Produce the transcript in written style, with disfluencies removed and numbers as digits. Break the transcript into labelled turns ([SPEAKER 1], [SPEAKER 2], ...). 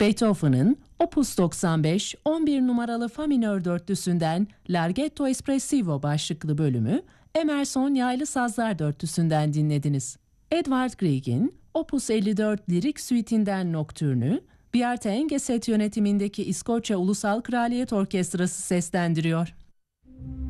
[SPEAKER 1] Beethoven'ın Opus 95 11 numaralı Fa minör dörtlüsünden Larghetto Espressivo başlıklı bölümü Emerson Yaylı Sazlar dörtlüsünden dinlediniz. Edvard Grieg'in Opus 54 lirik suite'inden Nocturne'ü Bjarte Engeset yönetimindeki İskoçya Ulusal Kraliyet Orkestrası seslendiriyor.